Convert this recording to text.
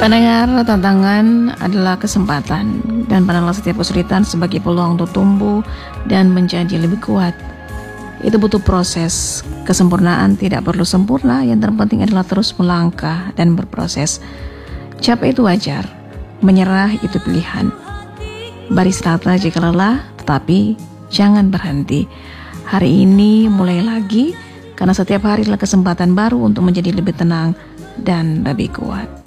Pendengar, tantangan adalah kesempatan, dan pandanglah setiap kesulitan sebagai peluang untuk tumbuh dan menjadi lebih kuat. Itu butuh proses. Kesempurnaan tidak perlu sempurna, yang terpenting adalah terus melangkah dan berproses. Capek itu wajar, menyerah itu pilihan. Beristirahatlah jika lelah, tetapi jangan berhenti. Hari ini mulai lagi, karena setiap hari adalah kesempatan baru untuk menjadi lebih tenang dan lebih kuat.